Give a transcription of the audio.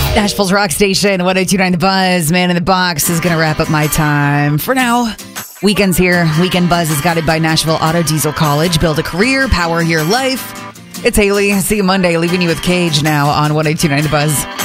Nashville's Rock Station, 102.9 The Buzz. Man in the Box is going to wrap up my time. For now, weekend's here. Weekend Buzz is guided by Nashville Auto Diesel College. Build a career, power your life. It's Haley. See you Monday, leaving you with Cage now on 102.9 The Buzz.